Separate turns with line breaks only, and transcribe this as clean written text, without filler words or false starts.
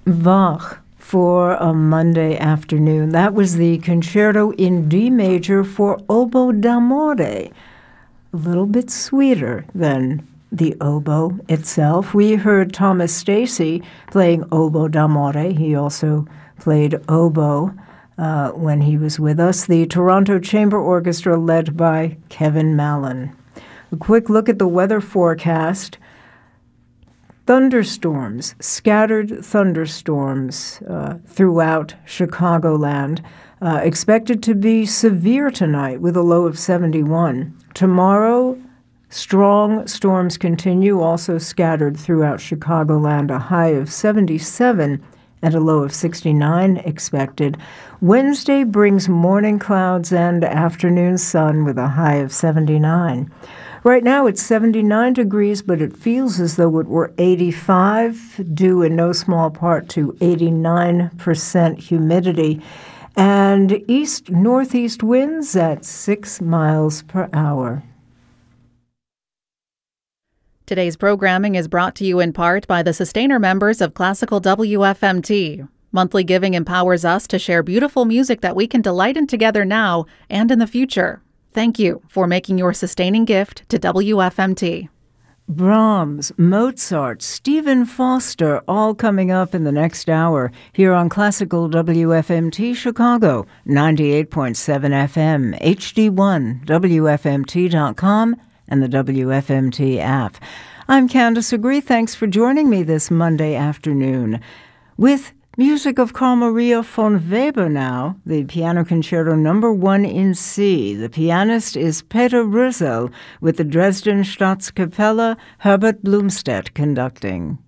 Bach for a Monday afternoon. That was the Concerto in D major for Oboe d'amore. A little bit sweeter than the oboe itself. We heard Thomas Stacy playing Oboe d'amore. He also played oboe when he was with us. The Toronto Chamber Orchestra led by Kevin Mallon. A quick look at the weather forecast. Thunderstorms, scattered thunderstorms throughout Chicagoland. Expected to be severe tonight with a low of 71. Tomorrow, strong storms continue, also scattered throughout Chicagoland, a high of 77 and a low of 69 expected. Wednesday brings morning clouds and afternoon sun with a high of 79. Right now it's 79 degrees, but it feels as though it were 85, due in no small part to 89% humidity, and east-northeast winds at 6 miles per hour.
Today's programming is brought to you in part by the Sustainer members of Classical WFMT. Monthly giving empowers us to share beautiful music that we can delight in together now and in the future. Thank you for making your sustaining gift to WFMT.
Brahms, Mozart, Stephen Foster, all coming up in the next hour here on Classical WFMT Chicago, 98.7 FM, HD1, WFMT.com, and the WFMT app. I'm Candace Agree. Thanks for joining me this Monday afternoon. With music of Carl Maria von Weber now, the Piano Concerto No. 1 in C. The pianist is Peter Rösel with the Dresden Staatskapelle, Herbert Blumstedt conducting.